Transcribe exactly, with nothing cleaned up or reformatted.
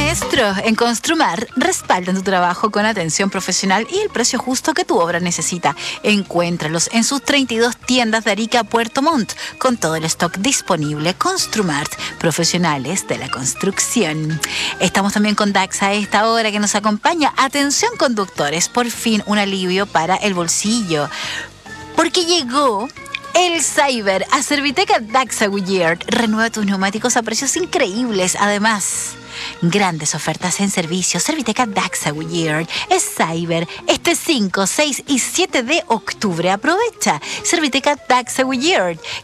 maestro, en Construmar respaldan tu trabajo con atención profesional y el precio justo que tu obra necesita. Encuéntralos en sus treinta y dos tiendas de Arica a Puerto Montt, con todo el stock disponible. Construmart, profesionales de la construcción. Estamos también con Dax a esta hora que nos acompaña. Atención conductores, por fin un alivio para el bolsillo, porque llegó el Cyber a Serviteca Daxa Goodyear. Renueva tus neumáticos a precios increíbles. Además, grandes ofertas en servicio. Serviteca Daxa Goodyear es Cyber este cinco, seis y siete de octubre. Aprovecha. Serviteca Daxa Goodyear,